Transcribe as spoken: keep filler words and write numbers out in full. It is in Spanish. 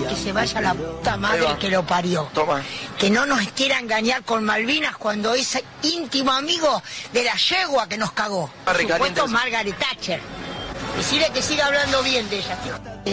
que se vaya la puta madre que lo parió. Toma. Que no nos quiera engañar con Malvinas cuando es íntimo amigo de la yegua que nos cagó. Por supuesto, Margaret Thatcher. Decirle que siga hablando bien de ella, tío.